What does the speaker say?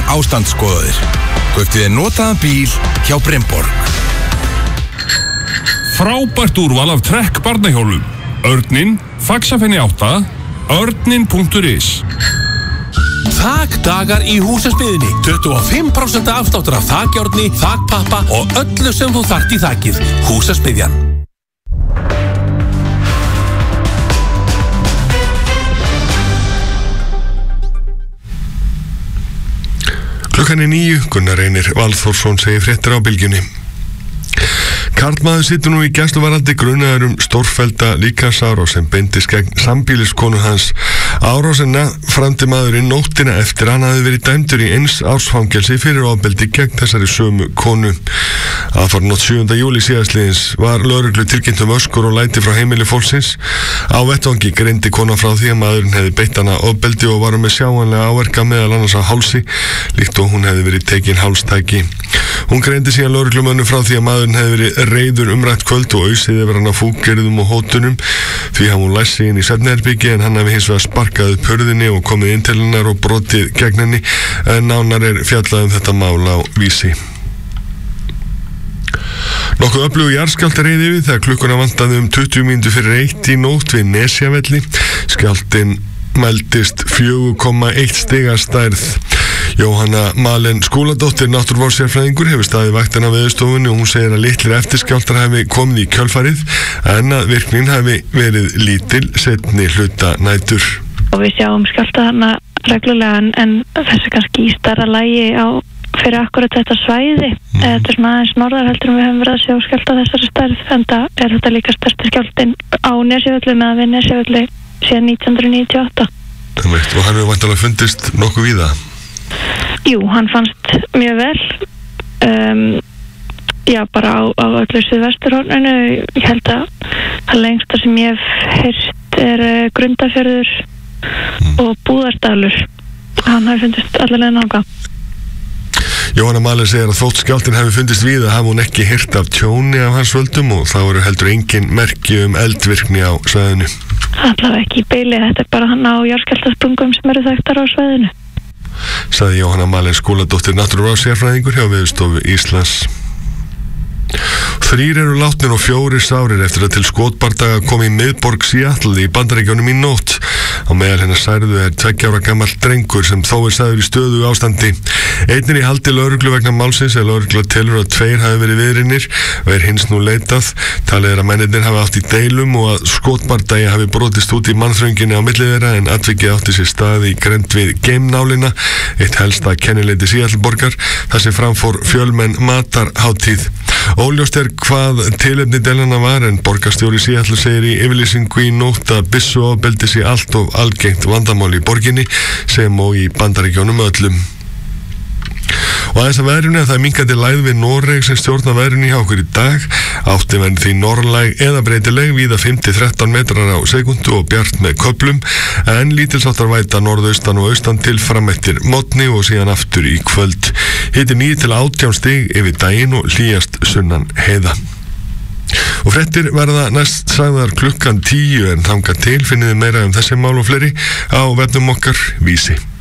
ástandsskoðaðir. Kauptu þér notaðan bíl hjá Bremborg. Frábært úrval af Trekk barnahjólum. Örninn, Faxafenni 8, örnin.is. Þakdagar í Húsasmiðjunni. 25% afsláttur af þakjárni, þakpappa og öllu sem þú þarft í þakið. Húsasmiðjan. Klukkan er 9, Gunnar Reynir Valþórsson segir fréttir á Bylgjunni. Karlmaður situr nú í gæsluvarðhaldi grunaður stórfellda líkamsárás sem beindist gegn sambýliskonu hans. Árásina framdi maðurinn nóttina eftir hann hafði verið dæmdur í 1 árs fangelsi fyrir ofbeldi gegn þessari sömu konu. Aðfarnótt 7. júlí síðastliðins var lögreglu tilkynnt öskur og læti frá heimili fólksins. Á vettvangi greindi kona frá því að maðurinn hefði beitt hana ofbeldi og var með sjáanlega áverka meðal annars á hálsi, líkt og hún hefði verið tekin hálstæki. Hún greindi síðan lögreglumönnum frá því að maðurinn hefði verið reiður umrætt kvöld og ausið yfir hann af fúkgerðum og hótunum. Því hafði hún læst sig inn í svefnherbergi en hann hefði hins vegar sparkað upp hurðinni og komið inn til hennar og brotið gegn henni, en nánar er fjallað þetta mál á Vísi. Nokkuð öflugur jarðskjálfti reið yfir þegar klukkuna vantaði 20 mínútur fyrir 1 í nótt við Nesjavelli. Skjálftinn mældist 4,1 stiga stærð. Jóhanna Malen Skúladóttir, náttúruvárssérfræðingur, hefur staðið vaktina við Veðurstofunni og hún segir að litlir eftirskjálftar hafi komið í kjölfarið en að virknin hafi verið lítil seinni hluta nætur. Og við sjáum skjálfta þarna reglulega en þessi kannski í stærra lagi fyrir akkurat þetta svæði. Þetta er svona aðeins norðar heldur við höfum verið að sjá skjálfta þessari stærð, en það er þetta líka stærsti skjálftinn á Nesjavelli meðan við Nesjavelli síðan 1998. Og hann hefur væntanlega fundist nokkuð víða? Jú, hann fannst mjög vel. Bara á öllu suðvesturhorninu. Ég held að það lengsta sem ég hef heyrt er Grundarfjörður og Búðardalur. Hann hafi fundist allavega náttúrulega. Jóhanna Malen segir að þótt skjálftinn hafi fundist víða hafi hún ekki heyrt af tjóni af hans völdum og þá eru heldur engin merki eldvirkni á svæðinu. Allavega ekki í beili, þetta er bara hann á jarðskjálftasprungum sem eru þekktar á svæðinu. Sagði Jóhanna Malen Skúladóttir, náttúruvárssérfræðingur hjá Veðurstofu Íslands. 3 eru látnir og 4 sárir eftir að til skotbardaga kom í miðborg Seattle í Bandaríkjunum í nótt. Á meðal hennar særðu er 2 ára gamall drengur sem þó er sagður í stöðugu ástandi. Einn er í haldi lögreglu vegna málsins en lögregla telur að 2 hafi verið viðriðnir og er hins nú leitað. Talið er að mennirnir hafi átt í deilum og að skotbardagi hafi brotist út í mannþrönginni á milli þeirra en atvikið átti sér stað í grennd við geimnálina, eitt helsta kennileiti Seattleborgar, þar sem framfór fjölmenn matarhátíð. Óljóst er hvað tilefni deilana var en borgarstjóri Seattle segir í yfirlýsingu í nótt að byssuofbeldi sé allt of algengt vandamál í borginni sem og í Bandaríkjunum öllum. Og aðeins að veðrinu, það er minnkandi lægð við Noreg sem stjórna veðrinu hjá okkur í dag. Átti verður því norðlæg eða breytileg víða 5-13 metrar á sekundu og bjart með köflum en lítilsháttar væta norðaustan og austan til fram eftir morgni og síðan aftur í kvöld. Hiti 9-18 stig yfir daginn og hlýjast sunnan heiða. Og fréttir verða næst sagðar klukkan 10 en þangað til finnið þið meira þessi mál og fleiri á vefnum okkar Vísi.